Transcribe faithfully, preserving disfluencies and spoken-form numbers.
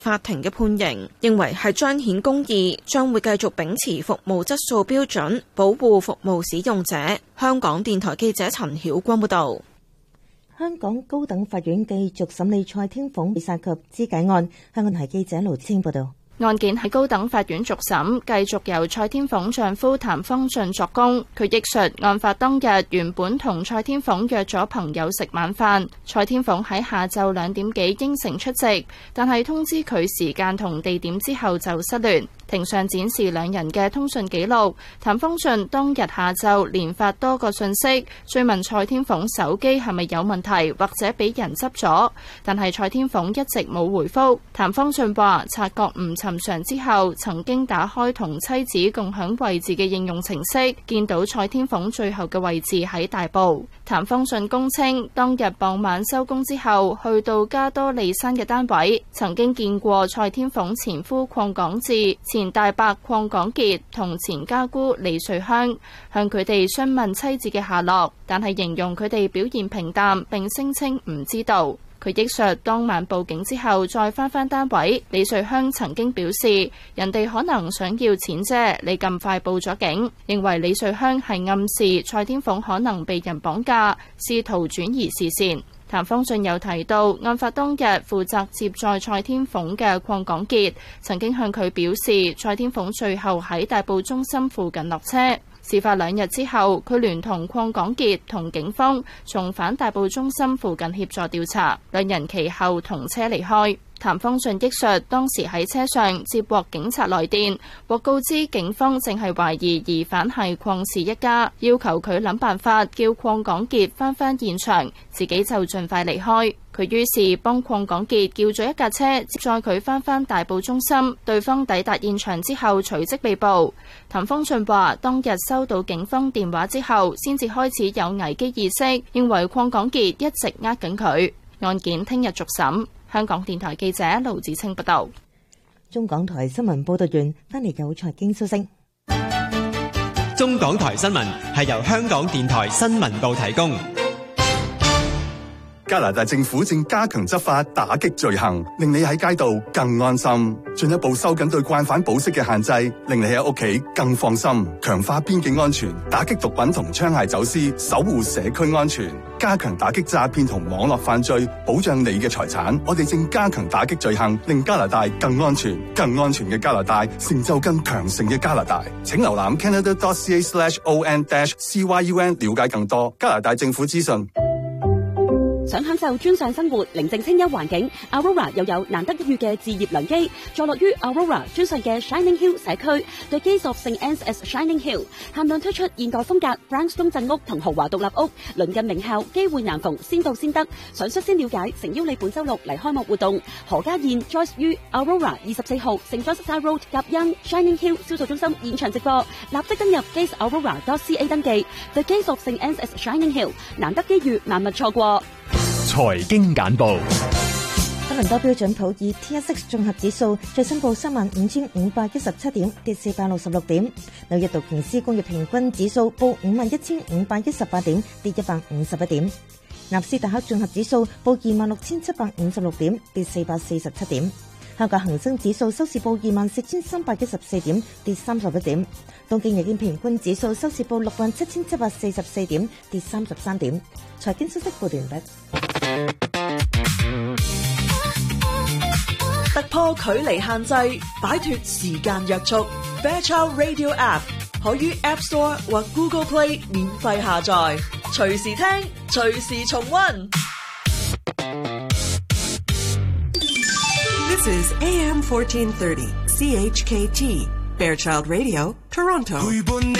法庭嘅判刑，認為係彰顯公義，將會繼續秉持服務質素標準，保護服務使用者。香港電台記者陳曉君報道。 香港高等法院繼續審理蔡天鳳被殺及肢解案。香港台記者盧清報道。 案件喺高等法院續審，繼續由蔡天鳳丈夫譚方俊作供。佢憶述，案發當日原本同蔡天鳳約咗朋友食晚飯，蔡天鳳喺下晝兩點幾應承出席，但係通知佢時間同地點之後就失聯。庭上展示兩人嘅通訊記錄，譚方俊當日下晝連發多個訊息，追問蔡天鳳手機係咪有問題或者俾人執咗，但係蔡天鳳一直冇回覆。譚方俊話察覺唔尋常之後，曾經打開同妻子共享位置嘅應用程式，見到蔡天鳳最後嘅位置喺大埔。譚方俊供稱，當日傍晚收工之後，去到加多利山嘅單位，曾經見過蔡天鳳前夫鄺港智、前大伯鄺港傑同前家姑李瑞香，向佢哋詢問妻子嘅下落，但係形容佢哋表現平淡，並聲稱唔知道。佢憶述當晚報警之後再返返單位，李瑞香曾經表示人哋可能想要錢啫，你咁快報咗警，認為李瑞香係暗示蔡天鳳可能被人綁架，試圖轉移視線。譚方俊又提到，案發當日負責接載蔡天鳳嘅鄺港傑曾經向佢表示，蔡天鳳最後喺大埔中心附近落車。事發兩日之後，佢聯同鄺港傑同警方重返大埔中心附近協助調查，兩人其後同車離開。譚方俊憶述，當時喺車上接獲警察來電，獲告知警方正係懷疑疑犯係鄺氏一家，要求佢諗辦法叫鄺港傑返返現場，自己就盡快離開。佢於是幫鄺港傑叫咗一架車接載佢返返大埔中心，對方抵達現場之後隨即被捕。譚方俊話，當日收到警方電話之後，先至開始有危機意識，認為鄺港傑一直呃緊佢。案件聽日續審。香港電台記者盧子清報道。 中港台新聞報道完，翻嚟有財經消息。 中港台新聞係由香港電台新聞部提供。 加拿大政府正加強執法，打擊罪行，令你喺街道更安心。進一步收緊對慣犯保釋嘅限制，令你喺屋企更放心。強化邊境安全，打擊毒品同槍械走私，守護社區安全。加強打擊詐騙同網絡犯罪，保障你嘅財產。我哋正加強打擊罪行，令加拿大更安全。更安全嘅加拿大，成就更強盛嘅加拿大。請瀏覽 canada.ca slash on dash cyun 了解更多加拿大政府資訊。 想享受專上生活、寧靜清幽環境 ，Aurora 又有難得一遇嘅置業良機，坐落於 Aurora 專上嘅 Shining Hill 社區 ，The Gates of Saint Anne's at Shining Hill， 限量推出現代風格 brownstone 鎮屋同豪華獨立屋，鄰近名校，機會難逢，先到先得。想率先了解，誠邀你本周六嚟開幕活動。何家燕 Joyce 於 Aurora 二十四號 Saint John's Road 夾恩 Shining Hill 銷售中心現場直播，立即登入 gatesaurora.ca 登記。The Gates of Saint Anne's at Shining Hill， 難得機遇，萬勿錯過。 財經簡報。 多倫多標準普爾 T S X 綜合指數最新報三萬五千五百一十七點，跌四百六十六點。紐約道瓊斯工業平均指數報五萬一千五百一十八點，跌一百五十一點。納斯達克綜合指數報二萬六千七百五十六點，跌四百四十七點。香港恒生指數收市報二萬四千三百一十四點，跌三十一點。東京日經平均指數收市報六萬七千七百四十四點，跌三十三點。財經消息報完畢。 突破距離限制，擺脫時間約束。Fairchild Radio App 可於 App Store 或 Google Play 免費下載，隨時聽，隨時重溫。 This is A M fourteen thirty C H K T Fairchild Radio, Toronto.